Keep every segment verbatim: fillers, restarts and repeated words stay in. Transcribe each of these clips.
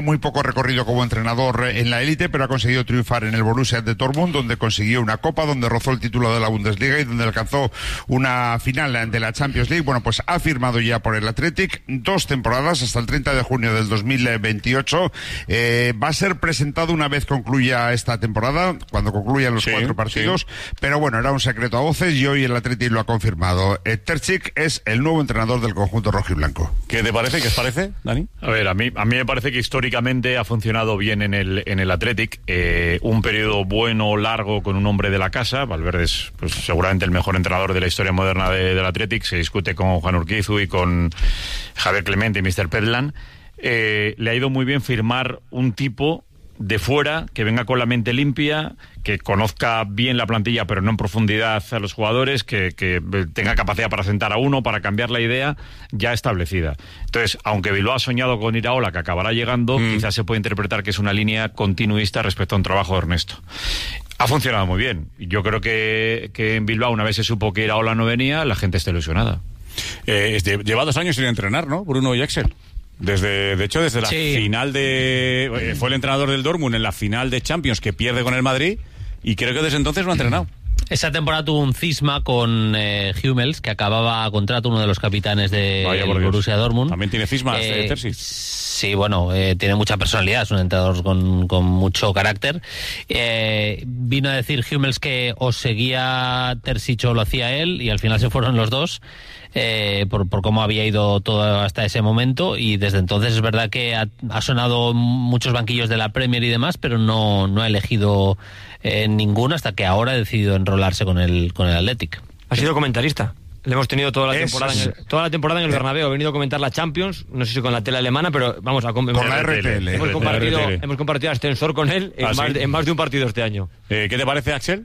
Muy poco recorrido como entrenador en la élite, pero ha conseguido triunfar en el Borussia de Dortmund, donde consiguió una copa, donde rozó el título de la Bundesliga y donde alcanzó una final de la Champions League. Bueno, pues ha firmado ya por el Athletic dos temporadas hasta el treinta de junio del dos mil veintiocho. Eh, va a ser presentado una vez concluya esta temporada, cuando concluyan los sí, cuatro partidos, sí. Pero bueno, era un secreto a voces y hoy el Athletic lo ha confirmado. Eh, Terzic es el nuevo entrenador del conjunto rojiblanco. ¿Qué te parece? ¿Qué os parece, Dani? A ver, a mí, a mí me parece que históricamente ha funcionado bien en el en el Athletic, eh, un periodo bueno, largo, con un hombre de la casa. Valverde es pues, seguramente el mejor entrenador de la historia moderna de, del Athletic. Se discute con Juan Urquizu y con Javier Clemente y míster Pedlan. Eh, le ha ido muy bien firmar un tipo de fuera, que venga con la mente limpia, que conozca bien la plantilla pero no en profundidad a los jugadores, que, que tenga capacidad para sentar a uno, para cambiar la idea ya establecida. Entonces, aunque Bilbao ha soñado con Iraola, que acabará llegando, mm. quizás se puede interpretar que es una línea continuista respecto a un trabajo de Ernesto. Ha funcionado muy bien. Yo creo que, que en Bilbao, una vez se supo que Iraola no venía, la gente está ilusionada. Eh, lleva dos años sin entrenar, ¿no? Bruno y Axel. Desde, de hecho, desde la sí. final de... Fue el entrenador del Dortmund en la final de Champions que pierde con el Madrid y creo que desde entonces no ha entrenado. Esa temporada tuvo un cisma con eh, Hummels, que acababa contrato, uno de los capitanes de Borussia Dortmund. También tiene cismas, eh, Terzic. Sí, bueno, eh, tiene mucha personalidad, es un entrenador con, con mucho carácter. Eh, vino a decir Hummels que o seguía Terzic o lo hacía él, y al final se fueron los dos. Eh, por, por cómo había ido todo hasta ese momento, y desde entonces es verdad que ha, ha sonado muchos banquillos de la Premier y demás, pero no, no ha elegido eh, ninguno hasta que ahora ha decidido enrolarse con el, con el Athletic. Ha sido comentarista. Le hemos tenido toda la temporada, en el, toda la temporada en el Bernabéu. Ha venido a comentar la Champions, no sé si con la tele alemana, pero vamos a con la R T L. Hemos compartido, hemos compartido ascensor con él en, ¿Ah, más, sí? en más de un partido este año. Eh, ¿Qué te parece, Axel?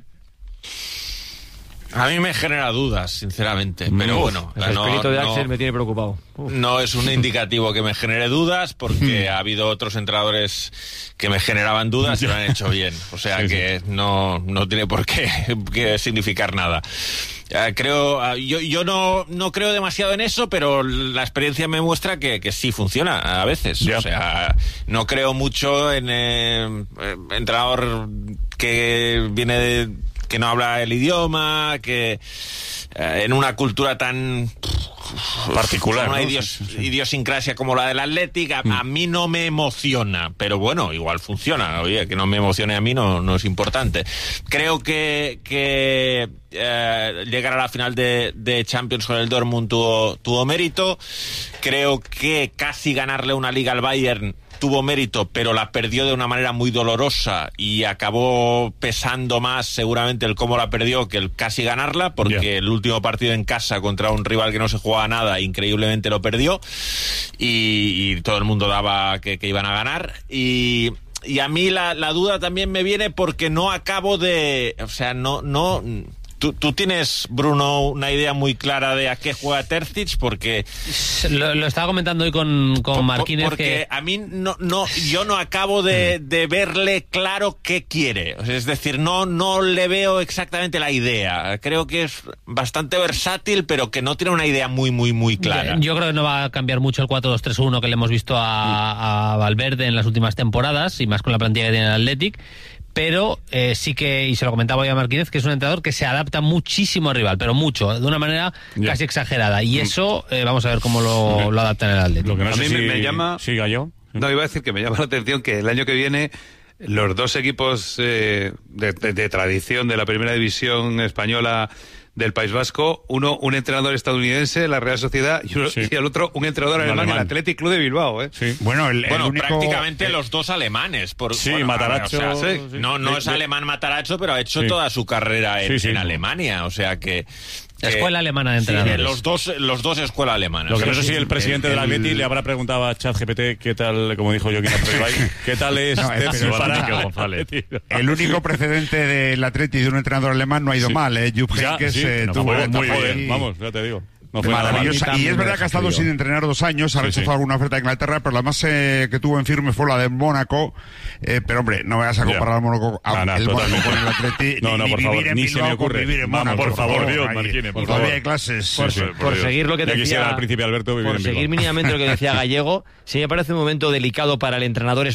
A mí me genera dudas, sinceramente, pero Uf, bueno... El no, espíritu de Axel no, me tiene preocupado. Uf. No es un indicativo que me genere dudas, porque ha habido otros entrenadores que me generaban dudas y lo han hecho bien. O sea sí, que sí. no no tiene por qué, qué significar nada. Uh, creo uh, yo yo no no creo demasiado en eso, pero la experiencia me muestra que, que sí funciona a veces. Yeah. O sea, no creo mucho en eh, entrenador que viene de... que no habla el idioma, que eh, en una cultura tan particular, una ¿no? idios, sí, sí. idiosincrasia como la del Athletic, a, mm. a mí no me emociona, pero bueno, igual funciona. Oye, que no me emocione a mí no, no es importante. Creo que, que eh, llegar a la final de, de Champions con el Dortmund tuvo, tuvo mérito. Creo que casi ganarle una liga al Bayern tuvo mérito, pero la perdió de una manera muy dolorosa y acabó pesando más seguramente el cómo la perdió que el casi ganarla, porque yeah. el último partido en casa contra un rival que no se jugaba nada, increíblemente lo perdió y, y todo el mundo daba que, que iban a ganar. Y, y a mí la, la duda también me viene porque no acabo de... O sea, no... no ¿Tú, tú tienes, Bruno, una idea muy clara de a qué juega Terzic? Porque... Lo, lo estaba comentando hoy con, con por, Marquínez. Porque que... a mí no, no, yo no acabo de, de verle claro qué quiere. Es decir, no, no le veo exactamente la idea. Creo que es bastante versátil, pero que no tiene una idea muy, muy, muy clara. Yo creo que no va a cambiar mucho el cuatro dos tres uno que le hemos visto a, a Valverde en las últimas temporadas, y más con la plantilla que tiene el Athletic. Pero eh, sí que, y se lo comentaba hoy a Marquínez, que es un entrenador que se adapta muchísimo al rival, pero mucho, de una manera yeah. casi exagerada. Y eso, eh, vamos a ver cómo lo, lo adapta en el Atlético. Lo que no a sé mí si... me, me llama... Sí, Gallo. No, iba a decir que me llama la atención que el año que viene los dos equipos eh, de, de, de tradición de la primera división española del País Vasco, uno un entrenador estadounidense, la Real Sociedad, y, uno, sí. y el otro un entrenador alemán, alemán, el Athletic Club de Bilbao, ¿eh? Sí. Bueno, el, el bueno único... prácticamente eh, los dos alemanes. Por, sí, bueno, Matarazzo. O sea, sí, sí. No, no sí, es sí. alemán Matarazzo, pero ha hecho sí. toda su carrera en, sí, sí. en Alemania, o sea que... La escuela eh, alemana de entrenadores. Sí, los dos, los dos escuela alemana. Lo que sí, no sé sí, si el presidente el, del Atleti el... le habrá preguntado a ChatGPT qué tal, como dijo Joaquín Apreibay, qué tal es... No, es para... González. El único precedente del Atleti de un entrenador alemán no ha ido sí. mal, ¿eh? Jupp Heynckes sí, eh, no, tuvo... Muy, muy bien, y... vamos, ya te digo. No fue nada maravillosa. mal. Y es verdad que ha estado sin entrenar dos años, ha Sí, rechazado sí. alguna oferta de Inglaterra, pero la más eh, que tuvo en firme fue la de Mónaco. Eh, pero hombre, no vayas a comparar Ya. al Mónaco, a- No, no, el Mónaco totalmente. con el Atleti, No, ni, no, ni por vivir favor, en ni se Bilbao me ocurre. con vivir en Vamos, Mónaco. por favor, Dios, ahí. Martínez, por Todavía favor. hay clases. Por, Sí, sí. por Dios. seguir lo que Ya decía, quisiera el príncipe Alberto vivir por en seguir Bilbao. mínimamente lo que decía Gallego, sí me parece un momento delicado para el entrenador